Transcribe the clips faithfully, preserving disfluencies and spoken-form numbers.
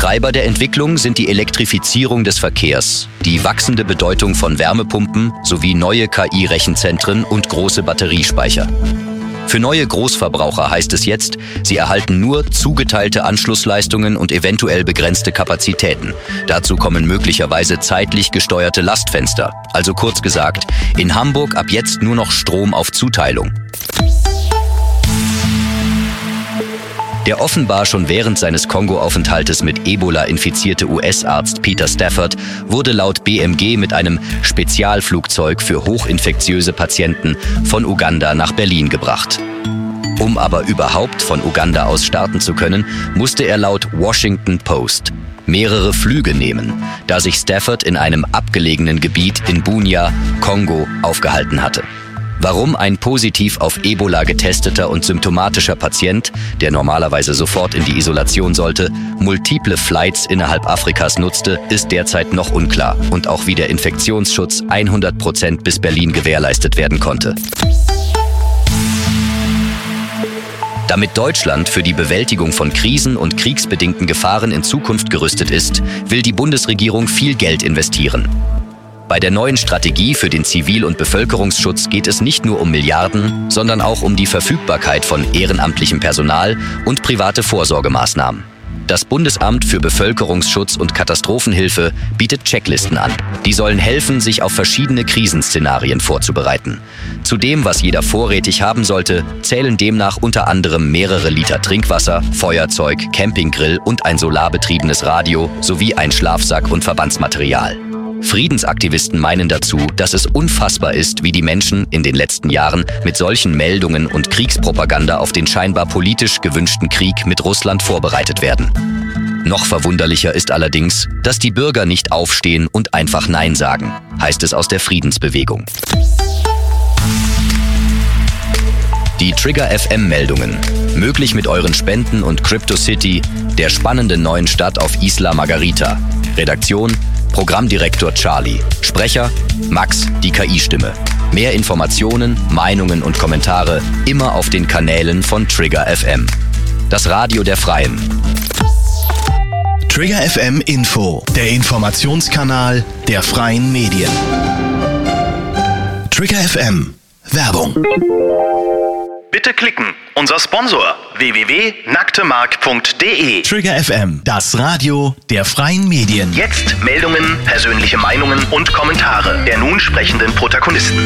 Treiber der Entwicklung sind die Elektrifizierung des Verkehrs, die wachsende Bedeutung von Wärmepumpen sowie neue K I-Rechenzentren und große Batteriespeicher. Für neue Großverbraucher heißt es jetzt, sie erhalten nur zugeteilte Anschlussleistungen und eventuell begrenzte Kapazitäten. Dazu kommen möglicherweise zeitlich gesteuerte Lastfenster. Also kurz gesagt, in Hamburg ab jetzt nur noch Strom auf Zuteilung. Der offenbar schon während seines Kongo-Aufenthaltes mit Ebola infizierte U S-Arzt Peter Stafford wurde laut B M G mit einem Spezialflugzeug für hochinfektiöse Patienten von Uganda nach Berlin gebracht. Um aber überhaupt von Uganda aus starten zu können, musste er laut Washington Post mehrere Flüge nehmen, da sich Stafford in einem abgelegenen Gebiet in Bunia, Kongo, aufgehalten hatte. Warum ein positiv auf Ebola getesteter und symptomatischer Patient, der normalerweise sofort in die Isolation sollte, multiple Flights innerhalb Afrikas nutzte, ist derzeit noch unklar und auch wie der Infektionsschutz hundert Prozent bis Berlin gewährleistet werden konnte. Damit Deutschland für die Bewältigung von Krisen und kriegsbedingten Gefahren in Zukunft gerüstet ist, will die Bundesregierung viel Geld investieren. Bei der neuen Strategie für den Zivil- und Bevölkerungsschutz geht es nicht nur um Milliarden, sondern auch um die Verfügbarkeit von ehrenamtlichem Personal und private Vorsorgemaßnahmen. Das Bundesamt für Bevölkerungsschutz und Katastrophenhilfe bietet Checklisten an. Die sollen helfen, sich auf verschiedene Krisenszenarien vorzubereiten. Zu dem, was jeder vorrätig haben sollte, zählen demnach unter anderem mehrere Liter Trinkwasser, Feuerzeug, Campinggrill und ein solarbetriebenes Radio sowie ein Schlafsack und Verbandsmaterial. Friedensaktivisten meinen dazu, dass es unfassbar ist, wie die Menschen in den letzten Jahren mit solchen Meldungen und Kriegspropaganda auf den scheinbar politisch gewünschten Krieg mit Russland vorbereitet werden. Noch verwunderlicher ist allerdings, dass die Bürger nicht aufstehen und einfach Nein sagen, heißt es aus der Friedensbewegung. Die Trigger F M-Meldungen. Möglich mit euren Spenden und CryptoCity, der spannenden neuen Stadt auf Isla Margarita. Redaktion: Programmdirektor Charlie. Sprecher: Max, die K I-Stimme. Mehr Informationen, Meinungen und Kommentare immer auf den Kanälen von Trigger F M. Das Radio der Freien. Trigger F M Info, der Informationskanal der freien Medien. Trigger F M Werbung. Bitte klicken. Unser Sponsor w w w punkt nacktemark punkt d e. Trigger F M, das Radio der freien Medien. Jetzt Meldungen, persönliche Meinungen und Kommentare der nun sprechenden Protagonisten.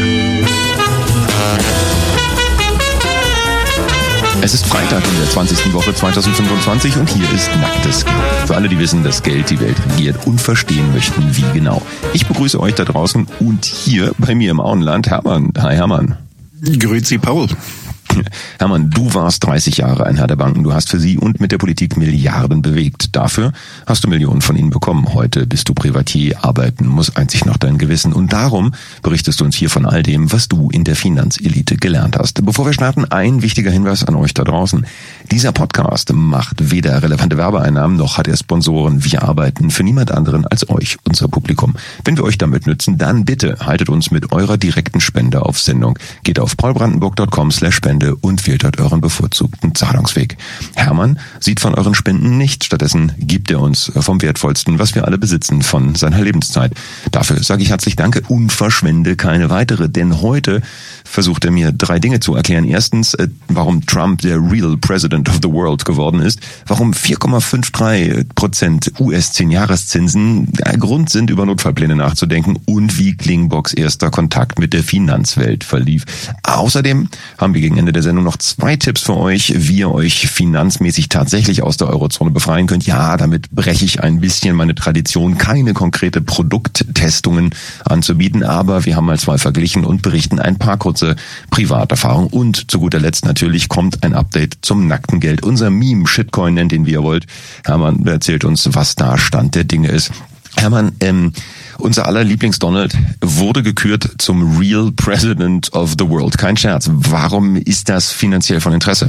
Es ist Freitag in der zwanzigsten Woche zweitausendfünfundzwanzig und hier ist Nacktes Geld. Für alle, die wissen, dass Geld die Welt regiert und verstehen möchten, wie genau. Ich begrüße euch da draußen und hier bei mir im Auenland Hermann. Hi Hermann. Grüezi Paul. Hermann, du warst dreißig Jahre ein Herr der Banken. Du hast für sie und mit der Politik Milliarden bewegt. Dafür hast du Millionen von ihnen bekommen. Heute bist du Privatier, arbeiten muss einzig noch dein Gewissen. Und darum berichtest du uns hier von all dem, was du in der Finanzelite gelernt hast. Bevor wir starten, ein wichtiger Hinweis an euch da draußen. Dieser Podcast macht weder relevante Werbeeinnahmen, noch hat er Sponsoren. Wir arbeiten für niemand anderen als euch, unser Publikum. Wenn wir euch damit nützen, dann bitte haltet uns mit eurer direkten Spende auf Sendung. Geht auf paulbrandenburg punkt com slash spende und wählt dort euren bevorzugten Zahlungsweg. Hermann sieht von euren Spenden nichts. Stattdessen gibt er uns vom Wertvollsten, was wir alle besitzen, von seiner Lebenszeit. Dafür sage ich herzlich Danke und verschwende keine weitere, denn heute versucht er mir drei Dinge zu erklären. Erstens, warum Trump der Real President of the World geworden ist, warum vier Komma dreiundfünfzig Prozent U S-zehn-Jahreszinsen ein Grund sind, über Notfallpläne nachzudenken und wie Klingbox erster Kontakt mit der Finanzwelt verlief. Außerdem haben wir gegen Ende der Sendung noch zwei Tipps für euch, wie ihr euch finanzmäßig tatsächlich aus der Eurozone befreien könnt. Ja, damit breche ich ein bisschen meine Tradition, keine konkrete Produkttestungen anzubieten, aber wir haben mal zwei verglichen und berichten ein paar kurze Privaterfahrungen. Und zu guter Letzt natürlich kommt ein Update zum nackten Geld. Unser Meme, Shitcoin nennt ihn, wie ihr wollt. Hermann erzählt uns, was da Stand der Dinge ist. Hermann, ähm, unser aller Lieblings-Donald wurde gekürt zum Real President of the World. Kein Scherz. Warum ist das finanziell von Interesse?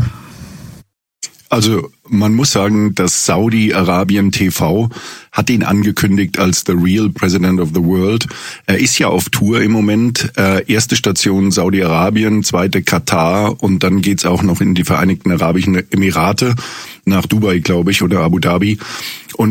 Also man muss sagen, dass Saudi-Arabien T V hat ihn angekündigt als the real President of the World. Er ist ja auf Tour im Moment. Äh, erste Station Saudi-Arabien, zweite Katar und dann geht's auch noch in die Vereinigten Arabischen Emirate, nach Dubai, glaube ich, oder Abu Dhabi. Und